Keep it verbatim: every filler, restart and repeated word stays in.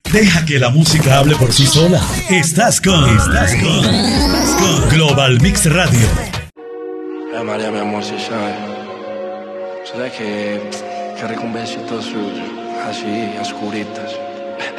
Deja que la música hable por sí sola. Estás con, estás con, estás con Global Mix Radio. Eh Maria, mi amor, si sai, sai che, che rico un besito suyo, así, a oscuritas.